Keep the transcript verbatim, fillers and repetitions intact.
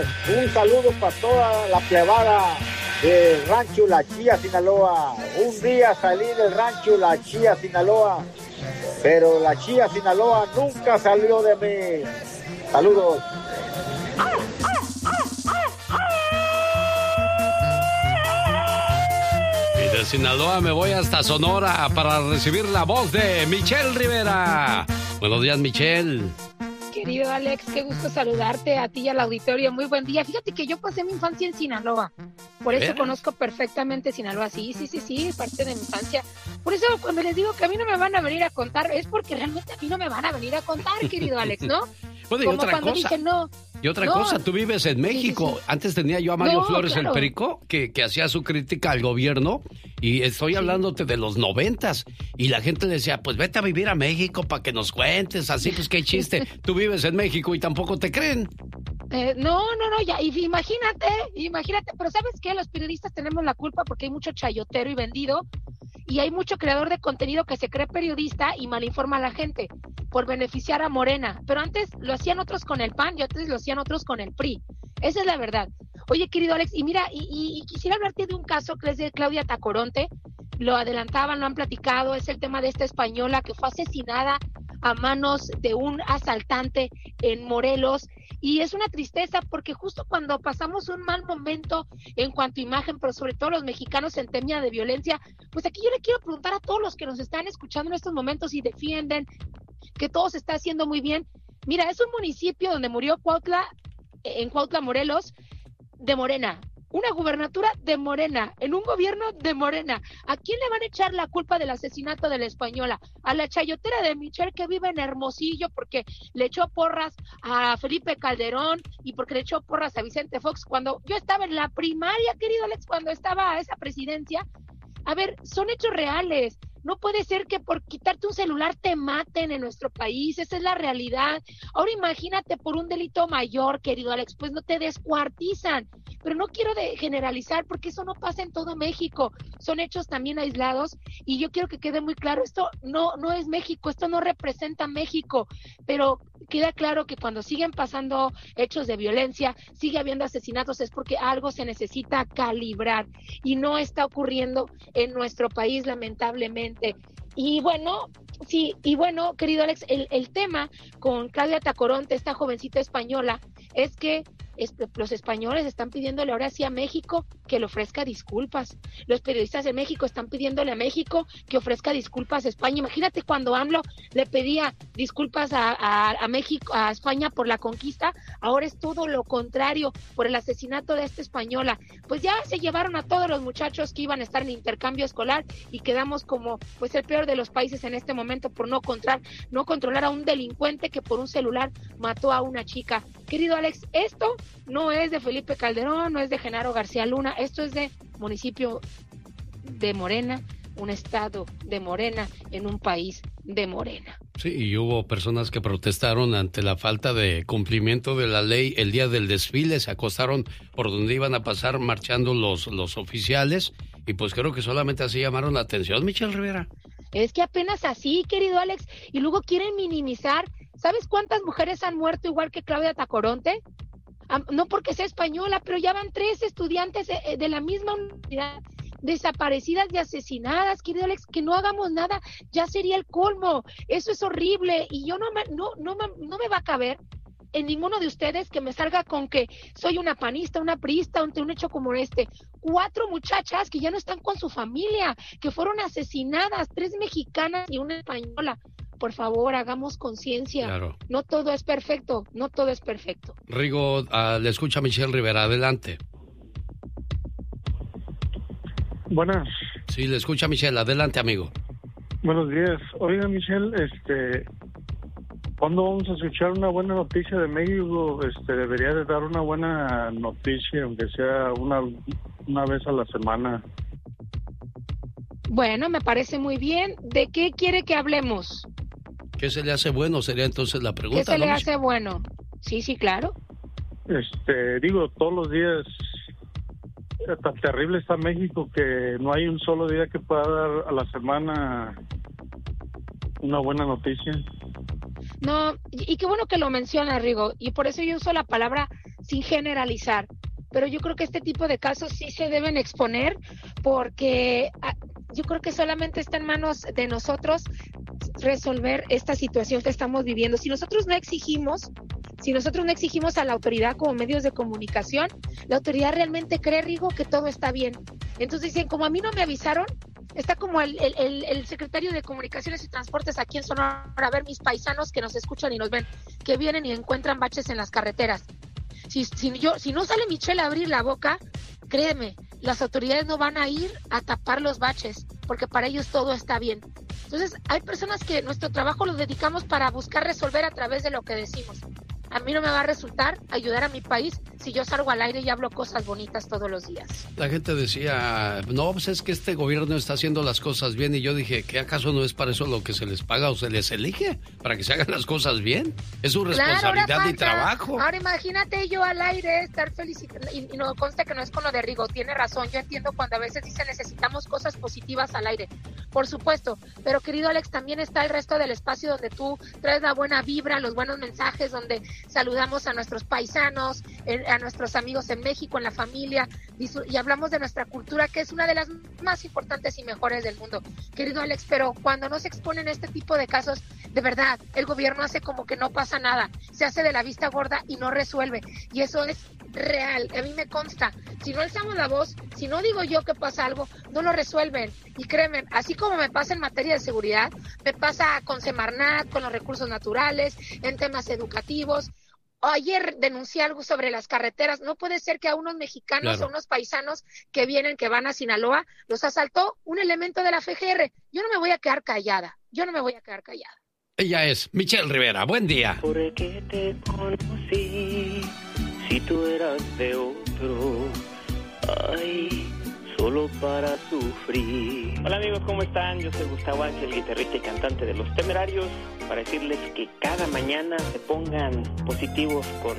Un saludo para toda la plebada del rancho La Chía, Sinaloa. Un día salí del rancho La Chía, Sinaloa, pero La Chía, Sinaloa nunca salió de mí. Saludos. Y de Sinaloa me voy hasta Sonora para recibir la voz de Michelle Rivera. Buenos días, Michelle. Querido Alex, qué gusto saludarte a ti y al auditorio. Muy buen día. Fíjate que yo pasé mi infancia en Sinaloa. Por eso conozco perfectamente Sinaloa. Sí, sí, sí, sí, parte de mi infancia. Por eso cuando les digo que a mí no me van a venir a contar, es porque realmente a mí no me van a venir a contar, querido Alex, ¿no? Bueno, y Como otra cuando cosa. dije no. Y otra no. cosa, tú vives en México. Sí, sí, sí. Antes tenía yo a Mario no, Flores, claro. el Perico, que, que hacía su crítica al gobierno. Y estoy sí. hablándote de los noventas. Y la gente le decía, pues vete a vivir a México para que nos cuentes. Así, pues qué chiste. Tú vives en México y tampoco te creen. Eh, no, no, no, ya, y imagínate, imagínate, pero ¿sabes qué? Los periodistas tenemos la culpa porque hay mucho chayotero y vendido, y hay mucho creador de contenido que se cree periodista y malinforma a la gente por beneficiar a Morena, pero antes lo hacían otros con el P A N y antes lo hacían otros con el P R I, esa es la verdad. Oye, querido Alex, y mira, y, y, y quisiera hablarte de un caso que es de Claudia Tacoronte, lo adelantaban, lo han platicado, es el tema de esta española que fue asesinada a manos de un asaltante en Morelos, y es una tristeza porque justo cuando pasamos un mal momento en cuanto a imagen, pero sobre todo los mexicanos en tema de violencia, pues aquí yo le quiero preguntar a todos los que nos están escuchando en estos momentos y defienden que todo se está haciendo muy bien. Mira, es un municipio donde murió Cuautla, en Cuautla, Morelos, de Morena. Una gubernatura de Morena, en un gobierno de Morena. ¿A quién le van a echar la culpa del asesinato de la española? A la chayotera de Michelle que vive en Hermosillo porque le echó porras a Felipe Calderón y porque le echó porras a Vicente Fox. Cuando yo estaba en la primaria, querido Alex, cuando estaba esa presidencia, a ver, son hechos reales. No puede ser que por quitarte un celular te maten en nuestro país, esa es la realidad. Ahora imagínate por un delito mayor, querido Alex, pues no te descuartizan. Pero no quiero de generalizar porque eso no pasa en todo México, son hechos también aislados y yo quiero que quede muy claro, esto no, no es México, esto no representa México, pero queda claro que cuando siguen pasando hechos de violencia, sigue habiendo asesinatos, es porque algo se necesita calibrar y no está ocurriendo en nuestro país, lamentablemente. Y bueno, sí, y bueno, querido Alex, el, el tema con Claudia Tacoronte, esta jovencita española, es que es, los españoles están pidiéndole ahora sí a México que le ofrezca disculpas. Los periodistas de México están pidiéndole a México que ofrezca disculpas a España. Imagínate cuando AMLO le pedía disculpas a, a, a México, a España por la conquista, ahora es todo lo contrario por el asesinato de esta española. Pues ya se llevaron a todos los muchachos que iban a estar en intercambio escolar y quedamos como pues el peor de los países en este momento por no controlar, no controlar a un delincuente que por un celular mató a una chica. Querido Alex, esto no es de Felipe Calderón, no es de Genaro García Luna, esto es de municipio de Morena, un estado de Morena, en un país de Morena. Sí, y hubo personas que protestaron ante la falta de cumplimiento de la ley el día del desfile, se acostaron por donde iban a pasar marchando los, los oficiales, y pues creo que solamente así llamaron la atención, Michelle Rivera. Es que apenas así, querido Alex, y luego quieren minimizar. ¿Sabes cuántas mujeres han muerto igual que Claudia Tacoronte? No porque sea española, pero ya van tres estudiantes de la misma universidad desaparecidas y asesinadas, querido Alex, que no hagamos nada, ya sería el colmo. Eso es horrible y yo no me, no, no, me, no me va a caber en ninguno de ustedes que me salga con que soy una panista, una priista ante un hecho como este. Cuatro muchachas que ya no están con su familia, que fueron asesinadas, tres mexicanas y una española. Por favor, hagamos conciencia. Claro. No todo es perfecto, no todo es perfecto. Rigo, uh, le escucha a Michelle Rivera, adelante. Buenas. Sí, le escucha a Michelle, adelante, amigo. Buenos días. Oiga, Michelle, este, ¿cuándo vamos a escuchar una buena noticia de México? Este, debería de dar una buena noticia, aunque sea una, una vez a la semana. Bueno, me parece muy bien. ¿De qué quiere que hablemos? ¿Qué se le hace bueno? Sería entonces la pregunta. ¿Qué se ¿no, le Michelle? hace bueno? Sí, sí, claro. Este, digo, todos los días, tan terrible está México que no hay un solo día que pueda dar a la semana una buena noticia. No, y, y qué bueno que lo menciona, Rigo, y por eso yo uso la palabra sin generalizar. Pero yo creo que este tipo de casos sí se deben exponer porque yo creo que solamente está en manos de nosotros resolver esta situación que estamos viviendo. Si nosotros no exigimos, si nosotros no exigimos a la autoridad como medios de comunicación, la autoridad realmente cree, Rigo, que todo está bien. Entonces dicen, como a mí no me avisaron, está como el, el, el secretario de Comunicaciones y Transportes aquí en Sonora, a ver mis paisanos que nos escuchan y nos ven, que vienen y encuentran baches en las carreteras. Si, si, yo, si no sale Michelle a abrir la boca, créeme, las autoridades no van a ir a tapar los baches, porque para ellos todo está bien. Entonces, hay personas que nuestro trabajo lo dedicamos para buscar resolver a través de lo que decimos. A mí no me va a resultar ayudar a mi país si yo salgo al aire y hablo cosas bonitas todos los días. La gente decía, no, pues es que este gobierno está haciendo las cosas bien. Y yo dije, ¿qué acaso no es para eso lo que se les paga o se les elige? Para que se hagan las cosas bien. Es su responsabilidad claro, y trabajo. Ahora imagínate yo al aire estar felicitando. Y, y no consta que no es con lo de Rigo, tiene razón. Yo entiendo cuando a veces dice necesitamos cosas positivas al aire. Por supuesto. Pero querido Alex, también está el resto del espacio donde tú traes la buena vibra, los buenos mensajes, donde saludamos a nuestros paisanos, a nuestros amigos en México, en la familia, y hablamos de nuestra cultura, que es una de las más importantes y mejores del mundo. Querido Alex, pero cuando no se exponen este tipo de casos, de verdad, el gobierno hace como que no pasa nada, se hace de la vista gorda y no resuelve, y eso es real, a mí me consta. Si no alzamos la voz, si no digo yo que pasa algo, no lo resuelven. Y créeme, así como me pasa en materia de seguridad, me pasa con Semarnat, con los recursos naturales, en temas educativos. Ayer denuncié algo sobre las carreteras. No puede ser que a unos mexicanos, claro, a unos paisanos que vienen, que van a Sinaloa, los asaltó un elemento de la F G R. Yo no me voy a quedar callada. Yo no me voy a quedar callada. Ella es Michelle Rivera. Buen día. Porque te conocí, si tú eras de otro, ay, solo para sufrir. Hola amigos, ¿cómo están? Yo soy Gustavo Ángel, guitarrista y cantante de Los Temerarios, para decirles que cada mañana se pongan positivos con